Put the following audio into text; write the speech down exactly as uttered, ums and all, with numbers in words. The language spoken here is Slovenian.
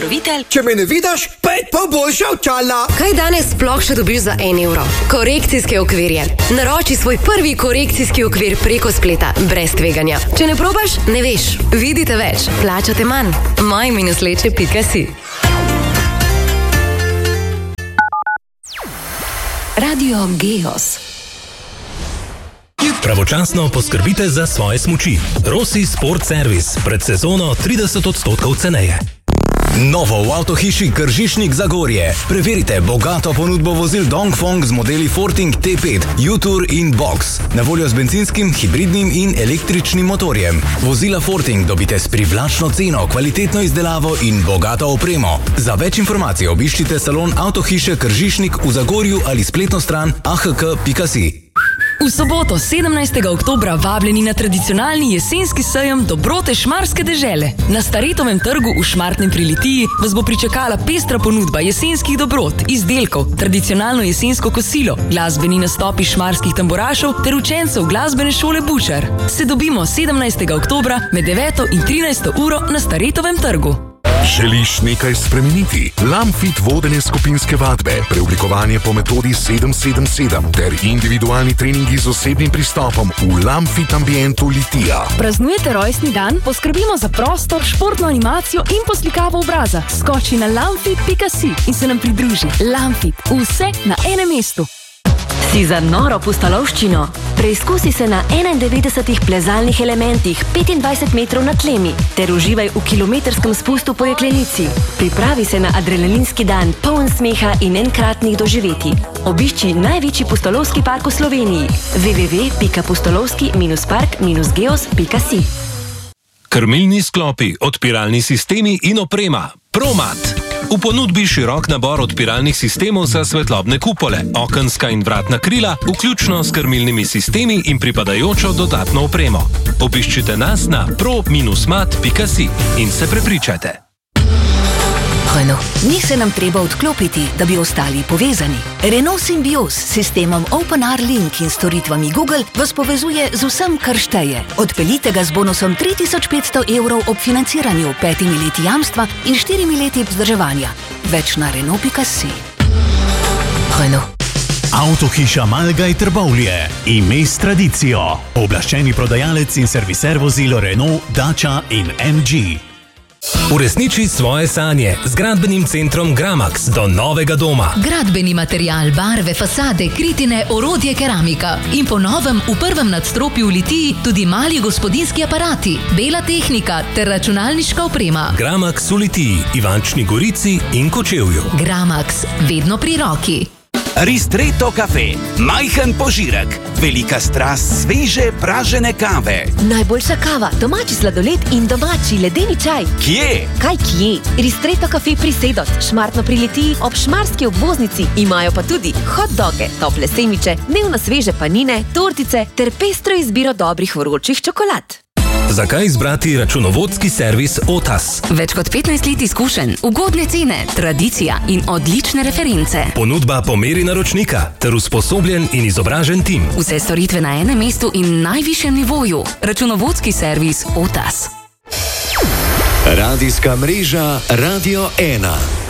Pokrovitelj. Če me ne vidiš, pet pa boljša očala. Kaj danes sploh še dobiš za en evro? Korekcijske okvirje. Naroči svoj prvi korekcijski okvir preko spleta, brez tveganja. Če ne probaš, ne veš. Vidite več, plačate manj. moj minus leče pika si. Radio Geos. Pravočasno poskrbite za svoje smuči. Rossi Sport Service. Pred sezono trideset odstotkov ceneje. Novo v avtohiši Kržišnik Zagorje. Preverite bogato ponudbo vozil Dongfeng z modeli Forting T pet, U-Tour in Box. Na voljo z benzinskim, hibridnim in električnim motorjem. Vozila Forting dobite s privlačno ceno, kvalitetno izdelavo in bogato opremo. Za več informacij obiščite salon avtohiše Kržišnik v Zagorju ali spletno stran a h k pika si. V soboto sedemnajstega oktobra vabljeni na tradicionalni jesenski sejem dobrote šmarske dežele. Na Staretovem trgu v Šmartnem pri Litiji vas bo pričakala pestra ponudba jesenskih dobrot, izdelkov, tradicionalno jesensko kosilo, glasbeni nastopi šmarskih tamburašev ter učencev glasbene šole Bučar. Se dobimo sedemnajstega oktobra med deveto in trinajsto uro na Staretovem trgu. Želiš nekaj spremeniti? Lamfit vodenje skupinske vadbe, preoblikovanje po metodi sedem sedem sedem ter individualni treningi z osebnim pristopom v Lamfit ambientu Litija. Praznujete rojstni dan? Poskrbimo za prostor, športno animacijo in poslikavo obraza. Skoči na lamfit pika si in se nam pridruži. Lamfit. Vse na enem mestu. Si za noro pustolovščino? Preizkusi se na enaindevetdesetih plezalnih elementih petindvajset metrov nad tlemi ter uživaj v kilometrskem spustu po jeklenici. Pripravi se na adrenalinski dan, poln smeha in enkratnih doživetij. Obišči največji pustolovski park v Sloveniji w w w pika pustolovski park geos pika si. Krmilni sklopi, odpiralni sistemi in oprema. Promat. V ponudbi širok nabor odpiralnih sistemov za svetlobne kupole, okenska in vratna krila, vključno s krmilnimi sistemi in pripadajočo dodatno opremo. Obiščite nas na pro mat pika si in se prepričajte. Renault, ni se nam treba odklopiti, da bi ostali povezani. Renault Symbioz s sistemom OpenR Link in storitvami Google vas povezuje z vsem, kar šteje. Odpeljite ga z bonusom tri tisoč petsto evrov ob financiranju, petimi leti jamstva in štirimi leti vzdrževanja. Več na Renault pika si. Renault. Avtohiša Malgaj Trbovlje. Ime s tradicijo. Oblaščeni prodajalec in serviser vozil Renault, Dacia in M G. Uresniči svoje sanje z gradbenim centrom Gramax do novega doma. Gradbeni material, barve, fasade, kritine, orodje, keramika. In po novem v prvem nadstropju v Litiji tudi mali gospodinski aparati, bela tehnika ter računalniška oprema. Gramax v Litiji, Ivančni Gorici in Kočevju. Gramax, vedno pri roki. Ristretto kafe, majhen požirek, velika strast sveže pražene kave. Najboljša kava, domači sladoled in domači ledeni čaj. Kje? Kaj kje? Ristretto kafe pri Sedot, Šmartno pri Litiji, ob šmarski obvoznici. Imajo pa tudi hot doge, tople semiče, dnevno sveže panine, tortice ter pestro izbiro dobrih vročih čokolad. Zakaj izbrati računovodski servis Otas? Več kot petnajst let izkušenj, ugodne cene, tradicija in odlične reference. Ponudba po meri naročnika ter usposobljen in izobražen tim. Vse storitve na enem mestu in najvišjem nivoju. Računovodski servis Otas. Radijska mreža Radio ena.